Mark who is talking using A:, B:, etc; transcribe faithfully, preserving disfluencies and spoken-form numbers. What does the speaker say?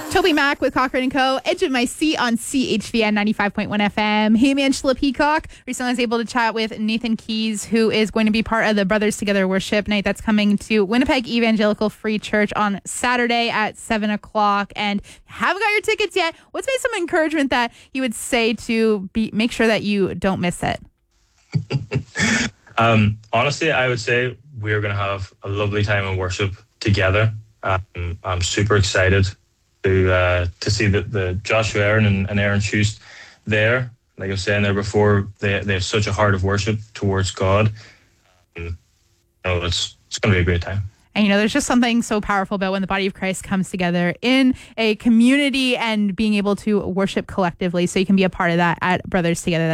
A: Toby Mack with Cochran and Co. Edge of My Seat on C H V N ninety-five point one F M. Hey, I'm Angela Peacock. Recently I was able to chat with Nathan Keys, who is going to be part of the Brothers Together worship night that's coming to Winnipeg Evangelical Free Church on Saturday at seven o'clock. And haven't got your tickets yet. What's maybe some encouragement that he would say to be make sure that you don't miss it?
B: um, honestly, I would say we're going to have a lovely time in worship together. Um, I'm super excited to uh, to see the, the Joshua Aaron and, and Aaron Schust there. Like I was saying there before, they they have such a heart of worship towards God. Um, you know, it's it's going to be a great time.
A: And, you know, there's just something so powerful about when the body of Christ comes together in a community and being able to worship collectively. So you can be a part of that at Brothers Together.